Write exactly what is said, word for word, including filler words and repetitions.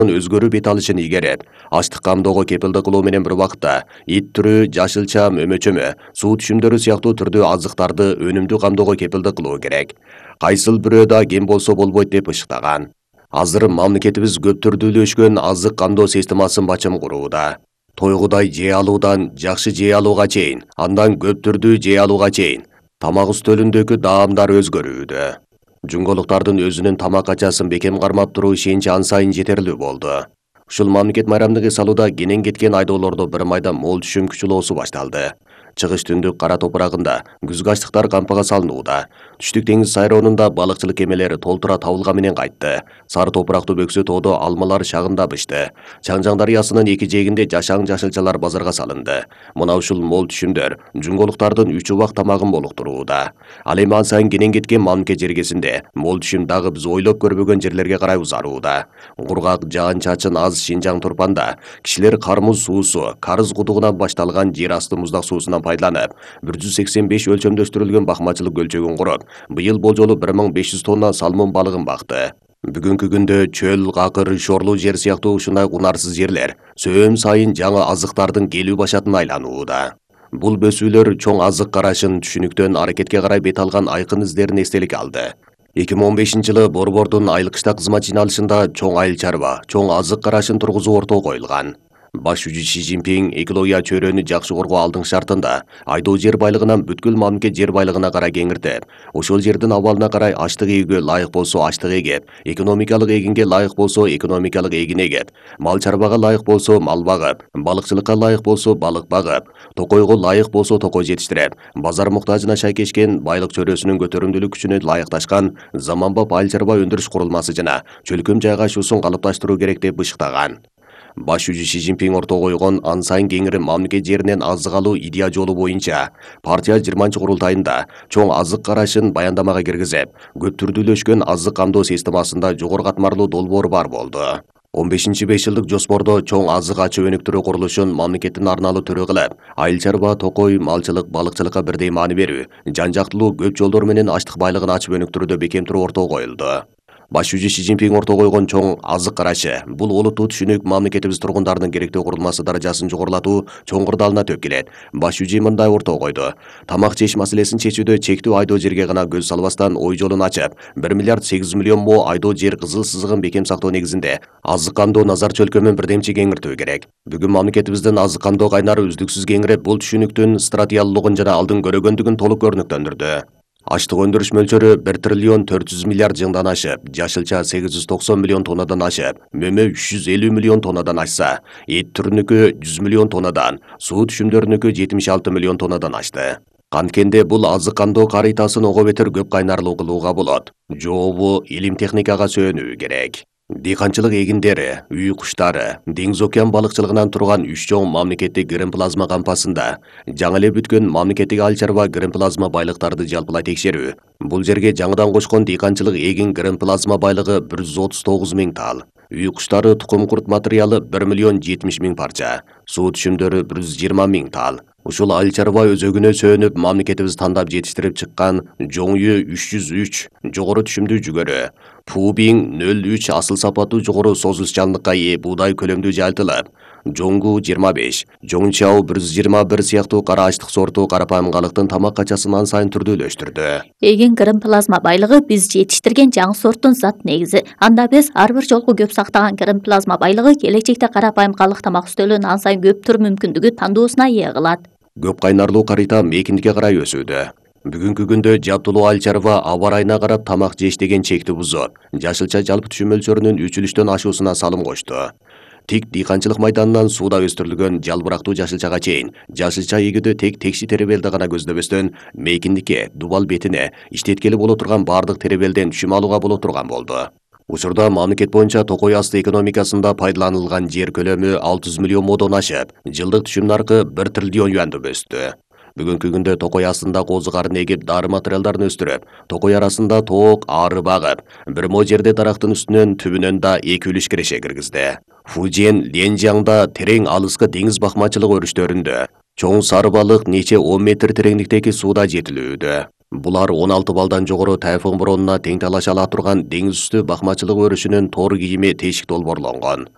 өзгөрүп бет алышын ийгерет. Ачлык камдоого кепилдик кылуу менен бир убакытта ит түрү, жашылча, мөмөчөмө, суу түшүмдөрү сыяктуу түрдүү азыктарды өнүмдүү камдоого кепилдик кылуу керек. Кайсыл бирөө да кем болсо болбойт деп ышыктаган. Азыр мамлекетибиз көп түрдүүлөшкөн азык камдоо системасын бачым курууда. Тойгудай жей алуудан жакшы жей алууга чейин, андан көп түрдүү жей алууга чейин тамак үстөлүндөгү даамдар өзгөрүүдө. Жунголуктардын өзүнүн тамак ачасын бекем кармап туруу ишеничи ан сайын жетерлүү болду. Ушул мамлекет майрамдык эс алууда кенен кеткен айдоолордо бир майда мол түшүм күчүлоосу башталды. Чыгыш түндүк кара топурагында күзгү ачлыктар кампага салынууда. Түштүк деңиз сайроонунда балыкчылык кемелери толтура табылган менен кайтты. Сары топурактуу бөксө тоодо алмалар шагында бышты. Чаңжаң дарыясынын эки жээгинде жашаң жашылчалар базарга салынды. Мына ушул мол түшүмдөр жунголуктардын үч убак тамагын болуктурууда. Ал эми ан сайын кенен кеткен мамлекет жергесинде мол түшүм дагы биз ойлоп көрбөгөн жерлерге карай узарууда. Кургак жаан чачын аз Шинжаң Турпанда кишилер Кармуз суусу, Карыз кудугунан башталган жер асты муздак суусунан пайдаланып, бир жүз сексен беш өлчөмдөштүрүлгөн бакмачылык көлчөгүн куруп, быйыл болжолу бир миң беш жүз тонна салмон балыгын бакты. Бүгүнкү күндө чөл, какыр, шорлуу жер сыяктуу ушундай унарсыз жерлер сөөн сайын жаңы азыктардын келүү башатына айланууда. Бул бөсүүлөр чоң азык карашын түшүнүктөн аракетке карай бет алган айкын издерин эстеликке алды. эки миң он бешинчи жылы Борбордун айыл кышта кызмат жыйналышында чоң айыл чарба, чоң азык карашын тургузуу ортого коюлган. Баш жүзү Ши Цзиньпин экология чөйрөнү жакшы коргоо алдың шартында айдоо жер байлыгынан бүткүл мамлекет жер байлыгына карай кеңиртип, ошол жердин абалына карай ачлык эгүүгө ылайык болсо ачлык эгип, экономикалык эгинге ылайык болсо экономикалык эгин эгип, мал чарбага ылайык болсо мал багып, балыкчылыкка ылайык болсо балык багып, токойго ылайык болсо токой жетиштирип, базар муктажына шайкешкен байлык чөйрөсүнүн көтөрүмдүүлүк күчүнө ылайыкташкан заманбап айыл чарба өндүрүш курулмасы жана чөлкөм жайгашуусун калыпташтыруу керек деп ышыктаган. Баш жүзү Ши Цзиньпин ортого койгон ан сайын кеңири мамлекет жеринен азык алуу идея жолу боюнча партия жыйырманчы курултайында чоң азык карашын баяндамага киргизип, көп түрдүүлөшкөн азык камдоо системасында жогору катмарлуу долбоор бар болду. он бешинчи беш жылдык жоспордо чоң азык ачуу өнүктүрүү курулушун мамлекеттин арналуу түрү кылып, айыл чарба, токой, малчылык, балыкчылыкка бирдей маани берүү, жан жактылуу көп жолдор менен ачлык байлыгын ачып өнүктүрүүдө бекем туруу ортого коюлду. Баш жүзү Ши Цзиньпин ортого койгон чоң азык карашы бул олуттуу түшүнүк мамлекетибиз тургундарынын керектүү курулмасы даражасын жогорулатуу чоңкурду алына төп келет. Баш жүзү мындай ортого койду. Тамак жеш маселесин чечүүдө чектүү айдоо жерге гана көз салбастан ой жолун ачып, бир миллиард сегиз жүз миллион мо айдоо жер кызыл сызыгын бекем сактоо негизинде азык камдоо назар чөлкөмүн бирдемчи кеңиртүү керек. Бүгүн мамлекетибиздин азык камдоо кайнары үздүксүз кеңирип, бул түшүнүктүн стратегиялуулугун жана алдын көрөгөндүгүн толук көрүнүктөндүрдү. Ачлык өндүрүш мөлчөрү бир триллион төрт жүз миллиард жыңдан ашып, жашылча сегиз жүз токсон миллион тоннадан ашып, мөмө үч жүз элүү миллион тоннадан ашса, эт түрүнүкү жүз миллион тоннадан, суу түшүмдөрүнүкү жетимиш алты миллион тоннадан ашты. Канткенде бул азык камдоо карыйтасын ого бетер көп кайнарлуу кылууга болот. Жообу илим техникага сүйөнүү керек. Дыйканчылык эгиндери, үй куштары, деңиз океан балыкчылыгынан турган үч чоң мамлекеттик грин плазма кампасында жаңы эле бүткөн мамлекеттик айыл чарба грин плазма байлыктарды жалпылай текшерүү. Бул жерге жаңыдан кошкон дыйканчылык эгин грин плазма байлыгы бир жүз отуз тогуз миң тал. Үй куштары тукум курт материалы бир миллион жетимиш миң парча. Суу түшүмдөрү бир жүз жыйырма миң тал. Ушул айыл чарба өзөгүнө сөөнүп мамлекетибиз тандап жетиштирип чыккан жоңую үч жүз үч жогору түшүмдүү жүгөрү, Пубиң нөл үч асыл сапаттуу жогору созулчанлыкка ээ буудай көлөмдүү жайылтылып, Жоңгу жыйырма беш, Жоңчау бир жүз жыйырма бир сыяктуу кара ачлык сорту карапайым калыктын тамак качасын ан сайын түрдүүлөштүрдү. Эгин грин плазма байлыгы биз жетиштирген жаңы сорттун зат негизи. Анда биз ар бир жолку көп сактаган грин плазма байлыгы келечекте карапайым калык тамак үстөлүн ан сайын көп тур мүмкүндүгү тандоосуна ээ кылат. Көп кайнарлуу карыйта мейкиндикке карай өсүүдө. Бүгүнкү күндө жаптылуу айыл чарба аба ырайына карап тамак жеш деген чекти бузуп, жашылча жалпы түшүм мөлчөрүнүн үч үлүштөн ашуусуна салым кошту. Тик дыйканчылык майданынан сууда өстүрүлгөн жалбырактуу жашылчага чейин жашылча эгүүдө тек текши теребелди гана көздөбөстөн мейкиндикке, дубал бетине иштеткели боло турган бардык теребелден түшүм алууга боло турган болду. Учурда мамлекет боюнча токой асты экономикасында пайдаланылган жер көлөмү алты жүз миллион модон ашып, жылдык түшүм наркы бир триллион юанды өстү. Бүгүнкү күндө токой астында козу карын эгип, дары материалдарын өстүрүп, токой арасында тоок, ары багып, бир мо жерде дарактын үстүнөн түбүнөн да эки үлүш киреше киргизди. Фужен, Ленжаңда терең алыскы деңиз бакмачылык өрүштөрүндө чоң сары балык нече он метр тереңдиктеги сууда жетилүүдө. Булар он алты балдан жогору тайфун боронуна тең талаша ала турган деңиз үстү бакмачылык өрүшүнүн тор кийими тешик долбоорлонгон.